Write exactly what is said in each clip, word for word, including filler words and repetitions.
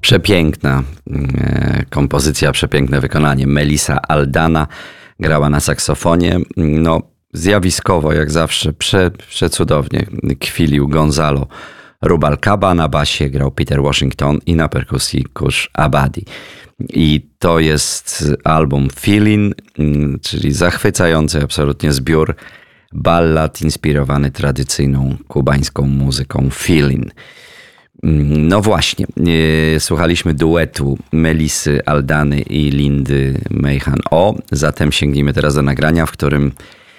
Przepiękna e, kompozycja, przepiękne wykonanie. Melissa Aldana grała na saksofonie. No, zjawiskowo, jak zawsze, prze, przecudownie kwilił Gonzalo Rubalcaba. Na basie grał Peter Washington i na perkusji Kush Abadi. I to jest album Feeling, czyli zachwycający absolutnie zbiór ballad inspirowany tradycyjną kubańską muzyką Feeling. No właśnie, słuchaliśmy duetu Melissy Aldany i Lindy Meihan O. Zatem sięgnijmy teraz do nagrania, w którym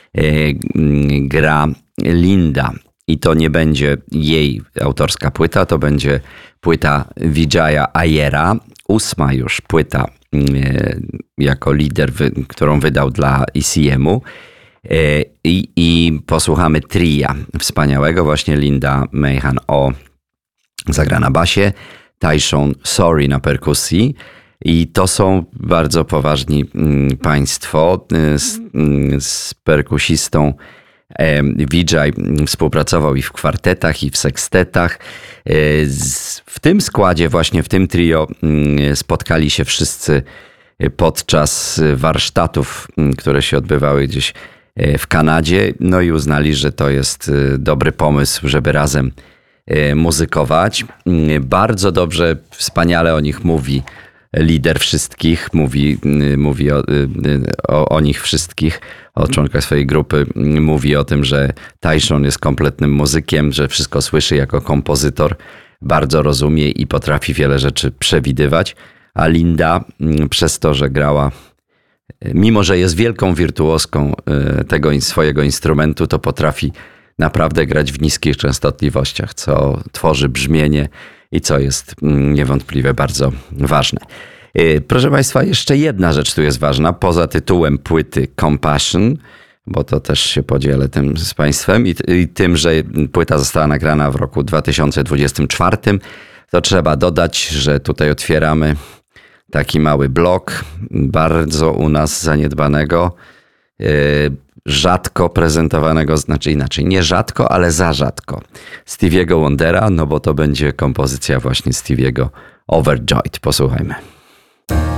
gra Linda. I to nie będzie jej autorska płyta, to będzie płyta Vijaya Ayera, ósma już płyta jako lider, którą wydał dla E C M-u. I, i posłuchamy tria wspaniałego, właśnie Linda Meihan O zagra na basie, Tyshon Sorry na perkusji. I to są bardzo poważni państwo. Z, z perkusistą Vijay współpracował i w kwartetach, i w sekstetach. W tym składzie, właśnie w tym trio spotkali się wszyscy podczas warsztatów, które się odbywały gdzieś w Kanadzie. No i uznali, że to jest dobry pomysł, żeby razem muzykować. Bardzo dobrze, wspaniale o nich mówi lider wszystkich, mówi, mówi o, o, o nich wszystkich, o członkach swojej grupy. Mówi o tym, że Tyshon jest kompletnym muzykiem, że wszystko słyszy jako kompozytor, bardzo rozumie i potrafi wiele rzeczy przewidywać. A Linda przez to, że grała, mimo że jest wielką wirtuoską tego swojego instrumentu, to potrafi naprawdę grać w niskich częstotliwościach, co tworzy brzmienie i co jest niewątpliwie bardzo ważne. Proszę Państwa, jeszcze jedna rzecz tu jest ważna, poza tytułem płyty Compassion, bo to też się podzielę tym z Państwem i, i tym, że płyta została nagrana w roku dwa tysiące dwudziestym czwartym, to trzeba dodać, że tutaj otwieramy taki mały blok, bardzo u nas zaniedbanego, rzadko prezentowanego, znaczy inaczej, nie rzadko, ale za rzadko, Stevie'ego Wondera, no bo to będzie kompozycja właśnie Stevie'ego Overjoyed. Posłuchajmy.